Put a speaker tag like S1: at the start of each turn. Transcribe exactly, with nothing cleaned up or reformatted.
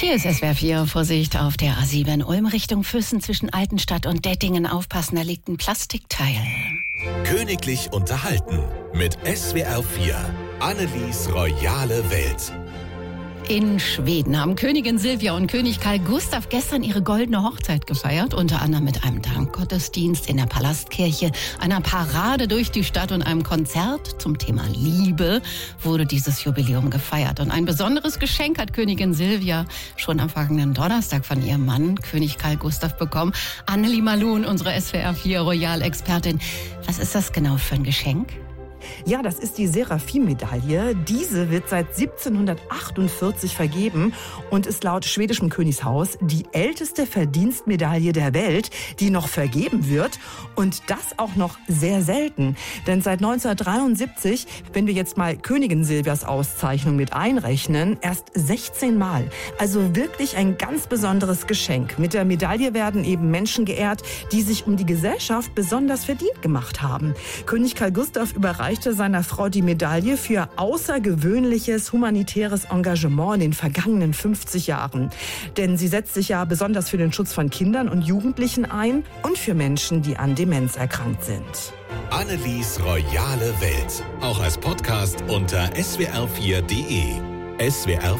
S1: Hier ist S W R vier. Vorsicht auf der A sieben Ulm Richtung Füssen zwischen Altenstadt und Dettingen. Aufpassen, da liegt ein Plastikteil.
S2: Königlich unterhalten mit S W R vier. Annelies royale Welt.
S1: In Schweden haben Königin Silvia und König Karl Gustav gestern ihre goldene Hochzeit gefeiert. Unter anderem mit einem Dankgottesdienst in der Palastkirche, einer Parade durch die Stadt und einem Konzert zum Thema Liebe wurde dieses Jubiläum gefeiert. Und ein besonderes Geschenk hat Königin Silvia schon am vergangenen Donnerstag von ihrem Mann, König Karl Gustav, bekommen. Annelie Malun, unsere S W R vier Royal-Expertin. Was ist das genau für ein Geschenk?
S3: Ja, das ist die Seraphim-Medaille. Diese wird seit siebzehnhundertachtundvierzig vergeben und ist laut schwedischem Königshaus die älteste Verdienstmedaille der Welt, die noch vergeben wird. Und das auch noch sehr selten. Denn seit neunzehnhundertdreiundsiebzig, wenn wir jetzt mal Königin Silvias Auszeichnung mit einrechnen, erst sechzehn Mal. Also wirklich ein ganz besonderes Geschenk. Mit der Medaille werden eben Menschen geehrt, die sich um die Gesellschaft besonders verdient gemacht haben. König Karl Gustav überreichte seiner Frau die Medaille für außergewöhnliches humanitäres Engagement in den vergangenen fünfzig Jahren. Denn sie setzt sich ja besonders für den Schutz von Kindern und Jugendlichen ein und für Menschen, die an Demenz erkrankt sind.
S2: Annelies royale Welt. Auch als Podcast unter S W R vier Punkt D E. S W R